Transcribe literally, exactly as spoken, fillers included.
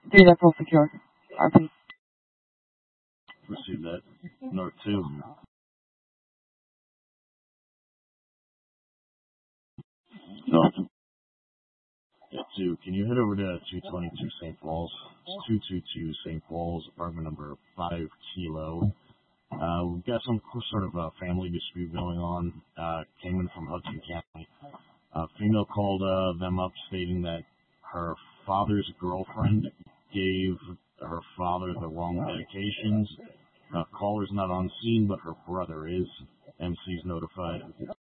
three, that's all secure. R P. Receive that. North two. North yeah, two. Can you head over to two twenty-two Saint Paul's? It's two twenty-two Saint Paul's, apartment number five Kilo. Uh, we've got some sort of a family dispute going on. Uh, came in from Hudson County. A female called uh, them up stating that her father's girlfriend gave her father the wrong medications. Uh, caller's not on scene, but her brother is. M C's notified.